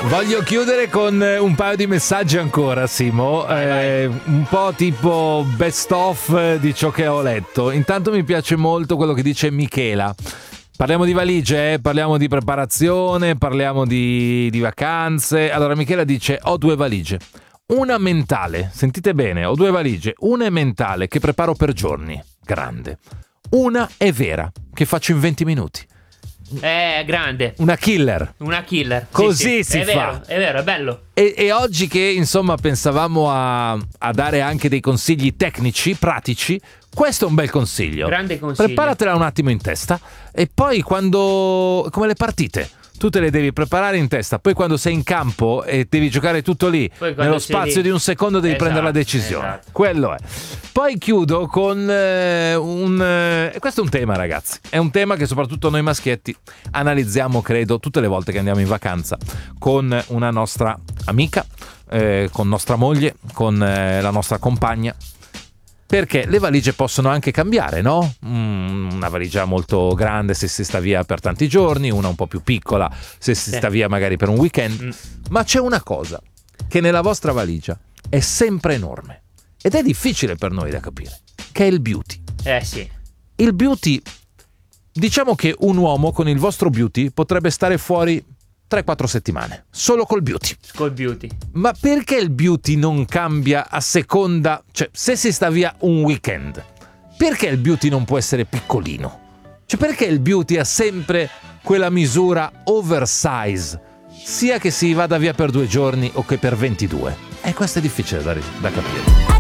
Voglio chiudere con un paio di messaggi ancora, Simo. Vai. Un po' tipo best of di ciò che ho letto. Intanto mi piace molto quello che dice Michela. Parliamo di valigie, parliamo di preparazione, parliamo di vacanze. Allora Michela dice: ho 2 valigie. Una mentale, sentite bene, ho 2 valigie. Una è mentale, che preparo per giorni, grande. Una è vera, che faccio in 20 minuti. Grande. Una killer. Una killer. Così si è fa. Vero, è vero, è bello. E oggi che insomma pensavamo a dare anche dei consigli tecnici, pratici, questo è un bel consiglio. Grande consiglio. Preparatela un attimo in testa e poi quando, come le partite, tu te le devi preparare in testa, poi quando sei in campo e devi giocare tutto lì, Poi nello sei spazio lì. di un secondo devi Esatto, prendere la decisione. esatto. Quello è. Poi chiudo con questo è un tema, ragazzi, è un tema che soprattutto noi maschietti analizziamo, credo, tutte le volte che andiamo in vacanza con una nostra amica, con nostra moglie, con la nostra compagna. Perché le valigie possono anche cambiare, no? Una valigia molto grande se si sta via per tanti giorni, una un po' più piccola se si sta via magari per un weekend. Ma c'è una cosa che nella vostra valigia è sempre enorme ed è difficile per noi da capire, che è il beauty. Sì. Il beauty, diciamo che un uomo con il vostro beauty potrebbe stare fuori 3-4 settimane, solo col beauty. Col beauty. Ma perché il beauty non cambia a seconda? Cioè, se si sta via un weekend, perché il beauty non può essere piccolino? Cioè, perché il beauty ha sempre quella misura oversize, sia che si vada via per 2 giorni o che per 22? E questo è difficile da capire.